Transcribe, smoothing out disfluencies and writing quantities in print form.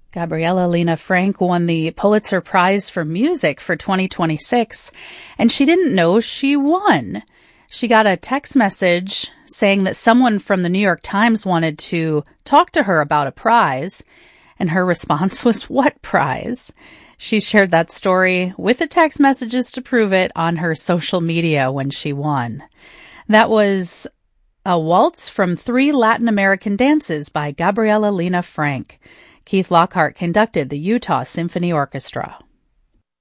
Gabriella Lena Frank won the Pulitzer Prize for Music for 2026, and she didn't know she won. She got a text message saying that someone from the New York Times wanted to talk to her about a prize, and her response was, "What prize?" She shared that story with the text messages to prove it on her social media when she won. That was a waltz from 3 Latin American dances by Gabriella Lena Frank. Keith Lockhart conducted the Utah Symphony Orchestra.